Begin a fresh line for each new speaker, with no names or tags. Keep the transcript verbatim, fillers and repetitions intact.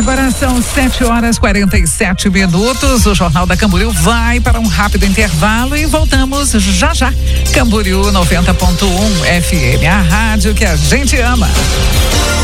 Agora são sete horas e quarenta e sete minutos. O Jornal da Camboriú vai para um rápido intervalo e voltamos já já. Camboriú noventa ponto um F M, a rádio que a gente ama.